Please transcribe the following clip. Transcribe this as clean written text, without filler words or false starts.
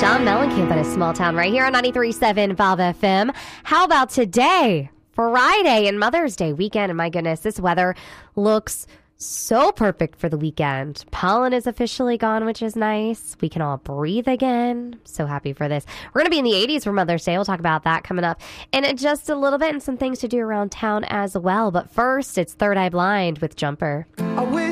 John Mellencamp at a small town right here on 93.7 Valve FM. How about today, Friday and Mother's Day weekend? And my goodness, this weather looks so perfect for the weekend. Pollen is officially gone, which is nice. We can all breathe again. So happy for this. We're going to be in the 80s for Mother's Day. We'll talk about that coming up in just a little bit and some things to do around town as well. But first, it's Third Eye Blind with Jumper. I wish